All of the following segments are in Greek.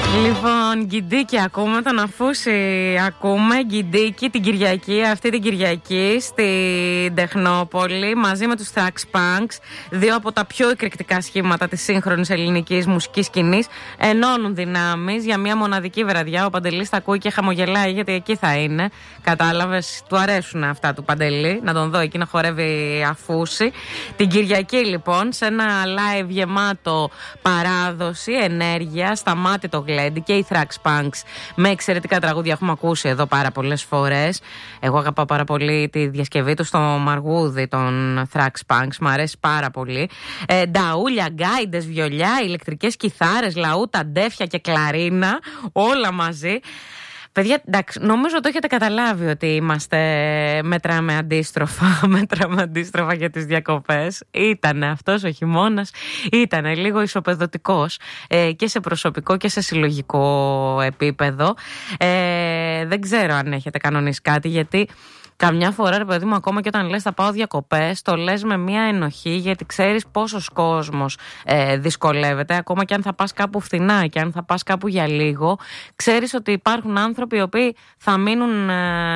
Λοιπόν, Γκιντίκι, ακούμε τον Αφούση. Ακούμε Γκιντίκι την Κυριακή, αυτή την Κυριακή στην Τεχνόπολη, μαζί με τους Thrax Punks, δύο από τα πιο εκρηκτικά σχήματα της σύγχρονης ελληνικής μουσικής σκηνής. Ενώνουν δυνάμεις για μια μοναδική βραδιά. Ο Παντελής τα ακούει και χαμογελάει, γιατί εκεί θα είναι. Κατάλαβες, του αρέσουν αυτά του Παντελή. Να τον δω εκεί να χορεύει Αφούση. Την Κυριακή, λοιπόν, σε ένα live γεμάτο παράδοση, ενέργεια, σταμάτη το γλέντι και οι Thrax Punks με εξαιρετικά τραγούδια. Έχουμε ακούσει εδώ πάρα πολλές φορές. Εγώ αγαπάω πάρα πολύ τη διασκευή του στο Μαργούδι των Thrax Punks. Μου αρέσει πάρα πολύ. Νταούλια, γκάιντες, βιολιά, ηλεκτρικές κιθάρες, λαούτα, ντέφια και κλαρίνα. Όλα μαζί. Παιδιά, εντάξει, νομίζω το έχετε καταλάβει ότι μετράμε αντίστροφα για τις διακοπές. Ήτανε αυτός ο χειμώνας, ήτανε λίγο ισοπεδωτικός και σε προσωπικό και σε συλλογικό επίπεδο. Δεν ξέρω αν έχετε κανονίσει κάτι, γιατί καμιά φορά, ρε παιδί μου, ακόμα και όταν λες θα πάω διακοπές, το λες με μια ενοχή, γιατί ξέρεις πόσος κόσμος δυσκολεύεται. Ακόμα και αν θα πας κάπου φθηνά και αν θα πας κάπου για λίγο, ξέρεις ότι υπάρχουν άνθρωποι οι οποίοι θα μείνουν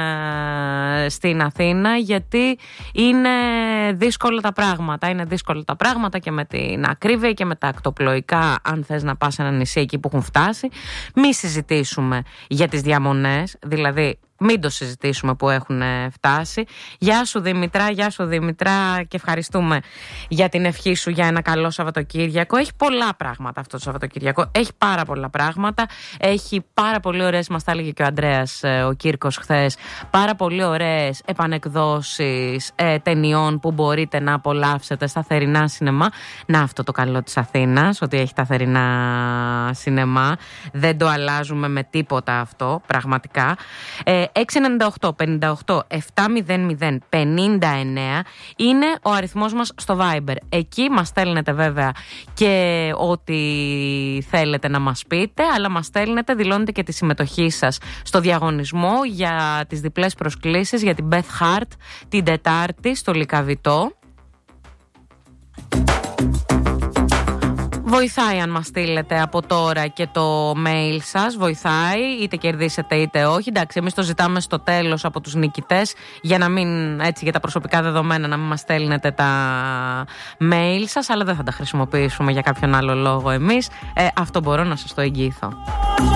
στην Αθήνα, γιατί είναι δύσκολα τα πράγματα. Είναι δύσκολα τα πράγματα και με την ακρίβεια και με τα ακτοπλοϊκά, αν θες να πας σε ένα νησί εκεί που έχουν φτάσει. Μη συζητήσουμε για τις διαμονές, δηλαδή μην το συζητήσουμε που έχουν φτάσει. Γεια σου Δημητρά, και ευχαριστούμε για την ευχή σου για ένα καλό Σαββατοκύριακο. Έχει πολλά πράγματα αυτό το Σαββατοκύριακο. Έχει πάρα πολλά πράγματα. Έχει πάρα πολύ ωραίες, μας τα έλεγε και ο Ανδρέας ο Κύρκος χθες, πάρα πολύ ωραίες επανεκδόσεις ταινιών που μπορείτε να απολαύσετε στα θερινά σινεμά. Να, αυτό το καλό της Αθήνας, ότι έχει τα θερινά σινεμά. Δεν το αλλάζουμε με τίποτα αυτό, πραγματικά. 698 58 700 59 είναι ο αριθμός μας στο Viber. Εκεί μας στέλνετε βέβαια και ό,τι θέλετε να μας πείτε, αλλά μας στέλνετε, δηλώνετε και τη συμμετοχή σας στο διαγωνισμό για τις διπλές προσκλήσεις για την Beth Hart την Τετάρτη στο Λυκαβητό. Βοηθάει αν μας στείλετε από τώρα και το mail σας, βοηθάει, είτε κερδίσετε είτε όχι. Εντάξει, εμείς το ζητάμε στο τέλος από τους νικητές, για να μην, έτσι, για τα προσωπικά δεδομένα, να μην μας στέλνετε τα mail σας, αλλά δεν θα τα χρησιμοποιήσουμε για κάποιον άλλο λόγο εμείς. Αυτό μπορώ να σας το εγγυηθώ.